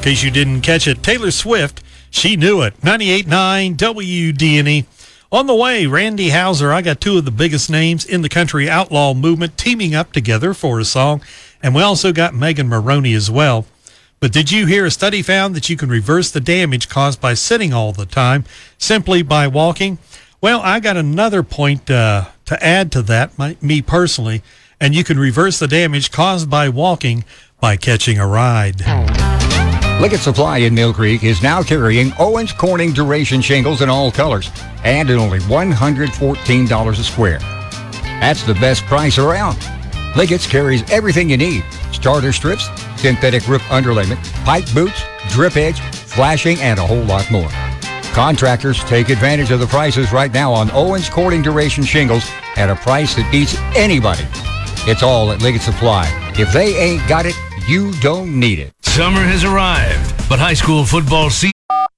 case you didn't catch it, Taylor Swift, She Knew It. 98.9 WDNE. On the way, Randy Houser. I got two of the biggest names in the country outlaw movement teaming up together for a song. And we also got Megan Maroney as well. But did you hear a study found that you can reverse the damage caused by sitting all the time simply by walking? Well, I got another point to add to that, me personally, and you can reverse the damage caused by walking by catching a ride. Liggett Supply in Mill Creek is now carrying Owens Corning Duration shingles in all colors and at only $114 a square. That's the best price around. Liggett's carries everything you need: starter strips, synthetic roof underlayment, pipe boots, drip edge, flashing, and a whole lot more. Contractors take advantage of the prices right now on Owens Corning Duration shingles at a price that beats anybody. It's all at Liggett Supply. If they ain't got it, you don't need it. Summer has arrived, but high school football season.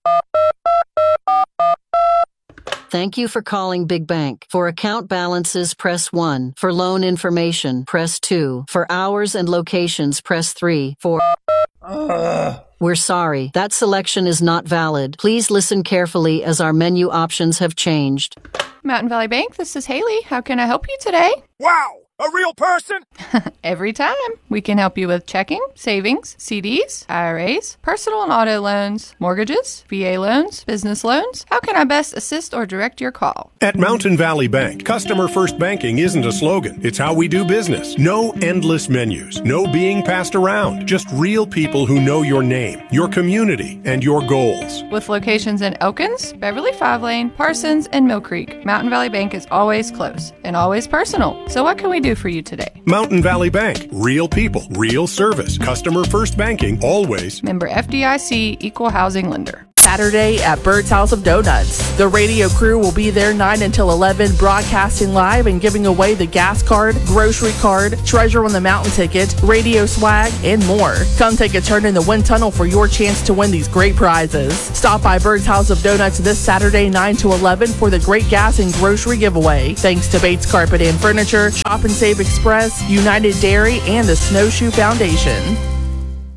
Thank you for calling Big Bank. For account balances, press 1. For loan information, press 2. For hours and locations, press 3. We're sorry. That selection is not valid. Please listen carefully as our menu options have changed. Mountain Valley Bank, this is Haley. How can I help you today? Wow! A real person? Every time. We can help you with checking, savings, CDs, IRAs, personal and auto loans, mortgages, VA loans, business loans. How can I best assist or direct your call? At Mountain Valley Bank, customer first banking isn't a slogan. It's how we do business. No endless menus. No being passed around. Just real people who know your name, your community, and your goals. With locations in Elkins, Beverly 5 Lane, Parsons, and Mill Creek, Mountain Valley Bank is always close and always personal. So what can we do for you today? Mountain Valley Bank. Real people, real service. Customer first banking, always. Member FDIC, Equal Housing Lender. Saturday at Bird's House of Donuts. The radio crew will be there 9 until 11, broadcasting live and giving away the gas card, grocery card, Treasure on the Mountain ticket, radio swag, and more. Come take a turn in the wind tunnel for your chance to win these great prizes. Stop by Bird's House of Donuts this Saturday 9 to 11 for the great gas and grocery giveaway. Thanks to Bates Carpet and Furniture, Shop and Save Express, United Dairy, and the Snowshoe Foundation.